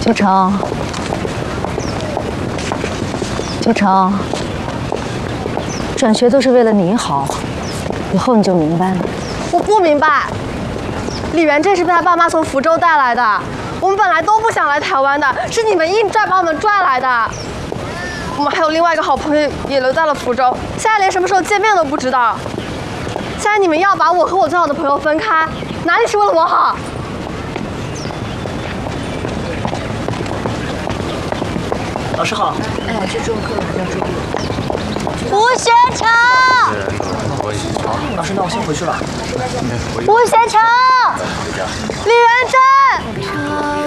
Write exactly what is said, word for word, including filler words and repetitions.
秋成，秋成，转学都是为了你好，以后你就明白了。 我不明白，李元这是被他爸妈从福州带来的，我们本来都不想来台湾的，是你们硬拽把我们拽来的。我们还有另外一个好朋友也留在了福州，现在连什么时候见面都不知道。现在你们要把我和我最好的朋友分开，哪里是为了我好？ 老师好。 哎，这周课还要注意。 吴学成， 老师，那我先回去了。 吴学成， 李元珍。